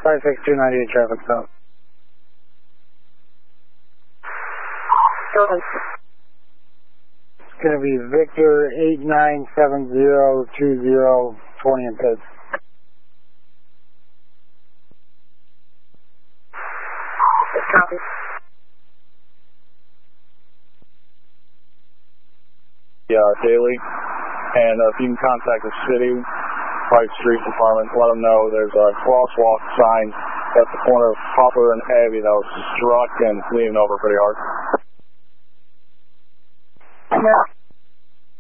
56298 traffic stop. It's going to be Victor 89702020 in PIDS. Copy. Daily, and if you can contact the city, White Street Department, let them know there's a crosswalk sign at the corner of Poplar and Abbey that was struck and leaning over pretty hard. Yeah.